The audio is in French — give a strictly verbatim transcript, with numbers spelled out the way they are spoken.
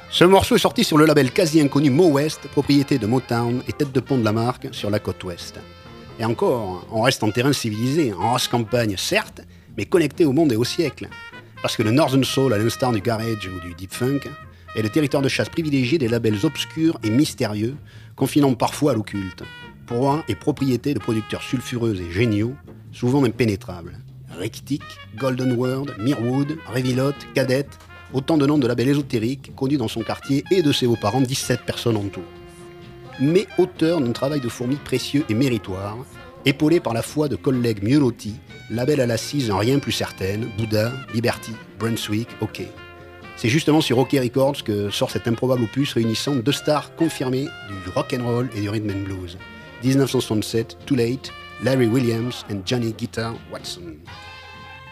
Ce morceau est sorti sur le label quasi inconnu Mo West, propriété de Motown et tête de pont de la marque sur la côte ouest. Et encore, on reste en terrain civilisé, en race campagne certes, mais connecté au monde et au siècle. Parce que le Northern Soul, à l'instar du garage ou du deep funk, est le territoire de chasse privilégié des labels obscurs et mystérieux, confinant parfois à l'occulte, proie et propriété de producteurs sulfureux et géniaux, souvent impénétrables. Rictic, Golden World, Mirwood, Revilot, Cadette, autant de noms de labels ésotériques connus dans son quartier et de ses hauts-parents, dix-sept personnes en tout. Mais auteur d'un travail de fourmi précieux et méritoire, épaulé par la foi de collègues mieux lotis, label à l'assise en rien plus certaine, Bouddha, Liberty, Brunswick, OK. C'est justement sur OK Records que sort cet improbable opus réunissant deux stars confirmées du rock'n'roll et du rhythm and blues. dix-neuf cent soixante-sept, Too Late, Larry Williams and Johnny Guitar Watson.